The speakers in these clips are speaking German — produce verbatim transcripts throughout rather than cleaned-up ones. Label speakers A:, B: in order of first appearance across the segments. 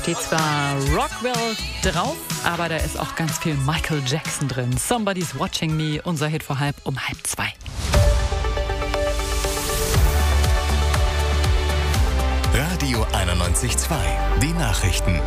A: steht zwar Rockwell drauf, aber da ist auch ganz viel Michael Jackson drin. Somebody's Watching Me, unser Hit vor halb um halb zwei.
B: Radio einundneunzig Komma zwei, die Nachrichten.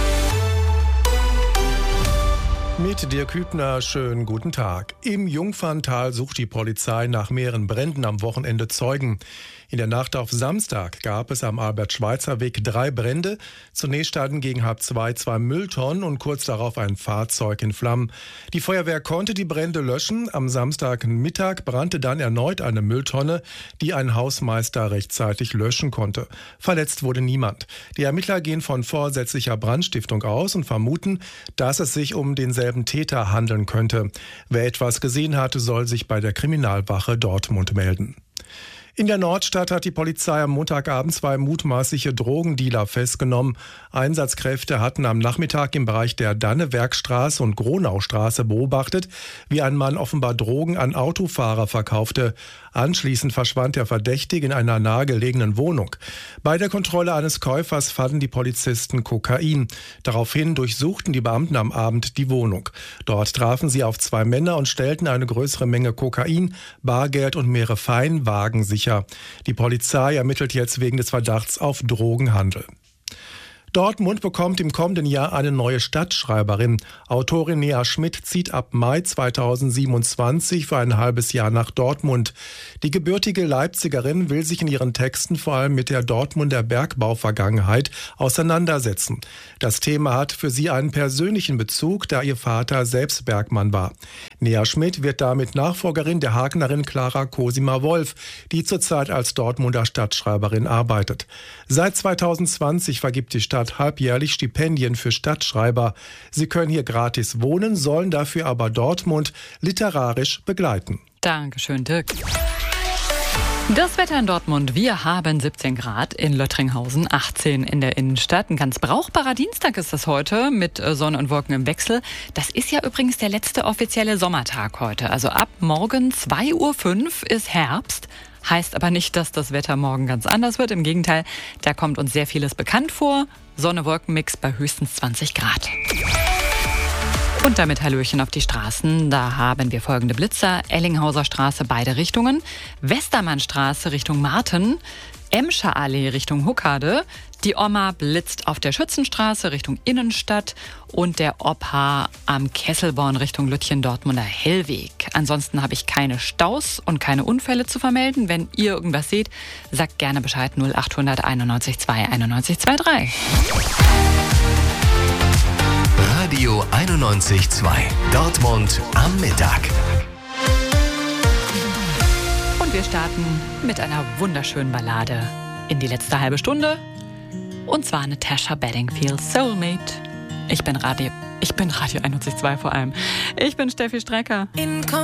C: Mit Dirk Hübner, schönen guten Tag. Im Jungferntal sucht die Polizei nach mehreren Bränden am Wochenende Zeugen. In der Nacht auf Samstag gab es am Albert-Schweitzer-Weg drei Brände. Zunächst standen gegen halb zwei zwei Mülltonnen und kurz darauf ein Fahrzeug in Flammen. Die Feuerwehr konnte die Brände löschen. Am Samstagmittag brannte dann erneut eine Mülltonne, die ein Hausmeister rechtzeitig löschen konnte. Verletzt wurde niemand. Die Ermittler gehen von vorsätzlicher Brandstiftung aus und vermuten, dass es sich um denselben Täter handeln könnte. Wer etwas gesehen hat, soll sich bei der Kriminalwache Dortmund melden. In der Nordstadt hat die Polizei am Montagabend zwei mutmaßliche Drogendealer festgenommen. Einsatzkräfte hatten am Nachmittag im Bereich der Dannewerkstraße und Gronaustraße beobachtet, wie ein Mann offenbar Drogen an Autofahrer verkaufte. Anschließend verschwand der Verdächtige in einer nahegelegenen Wohnung. Bei der Kontrolle eines Käufers fanden die Polizisten Kokain. Daraufhin durchsuchten die Beamten am Abend die Wohnung. Dort trafen sie auf zwei Männer und stellten eine größere Menge Kokain, Bargeld und mehrere Feinwagen sicher. Die Polizei ermittelt jetzt wegen des Verdachts auf Drogenhandel. Dortmund bekommt im kommenden Jahr eine neue Stadtschreiberin. Autorin Nea Schmidt zieht ab Mai zweitausendsiebenundzwanzig für ein halbes Jahr nach Dortmund. Die gebürtige Leipzigerin will sich in ihren Texten vor allem mit der Dortmunder Bergbauvergangenheit auseinandersetzen. Das Thema hat für sie einen persönlichen Bezug, da ihr Vater selbst Bergmann war. Nea Schmidt wird damit Nachfolgerin der Hagenerin Clara Cosima-Wolf, die zurzeit als Dortmunder Stadtschreiberin arbeitet. Seit zweitausendzwanzig vergibt die Stadt halbjährlich Stipendien für Stadtschreiber. Sie können hier gratis wohnen, sollen dafür aber Dortmund literarisch begleiten.
A: Dankeschön, Dirk. Das Wetter in Dortmund. Wir haben siebzehn Grad, in Löttringhausen achtzehn in der Innenstadt. Ein ganz brauchbarer Dienstag ist das heute mit Sonne und Wolken im Wechsel. Das ist ja übrigens der letzte offizielle Sommertag heute. Also ab morgen zwei Uhr fünf ist Herbst. Heißt aber nicht, dass das Wetter morgen ganz anders wird. Im Gegenteil, da kommt uns sehr vieles bekannt vor. Sonne-Wolken-Mix bei höchstens zwanzig Grad. Und damit Hallöchen auf die Straßen. Da haben wir folgende Blitzer. Ellinghauser Straße beide Richtungen. Westermannstraße Richtung Marten. Emscher Allee Richtung Huckade. Die Oma blitzt auf der Schützenstraße Richtung Innenstadt und der Opa am Kesselborn Richtung Lütchen-Dortmunder Hellweg. Ansonsten habe ich keine Staus und keine Unfälle zu vermelden. Wenn ihr irgendwas seht, sagt gerne Bescheid null acht hundert einundneunzig zwei einundneunzig drei.
B: Radio einundneunzig Komma zwei, Dortmund am Mittag.
A: Und wir starten mit einer wunderschönen Ballade in die letzte halbe Stunde. Und zwar Natasha Bedingfield, Soulmate. Ich bin Radio, ich bin Radio einundneunzig Komma zwei vor allem. Ich bin Steffi Strecker.